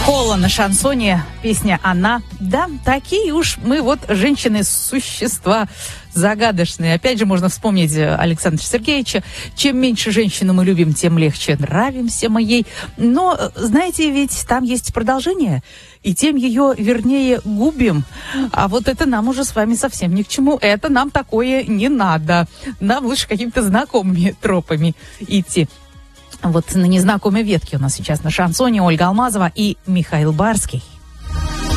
Холла на шансоне, песня «Она». Да, такие уж мы вот женщины-существа загадочные. Опять же, можно вспомнить Александра Сергеевича. Чем меньше женщину мы любим, тем легче нравимся мы ей. Но, знаете, ведь там есть продолжение, и тем ее, вернее, губим. А вот это нам уже с вами совсем ни к чему. Это нам такое не надо. Нам лучше какими-то знакомыми тропами идти. Вот на незнакомой ветке у нас сейчас на шансоне Ольга Алмазова и Михаил Барский.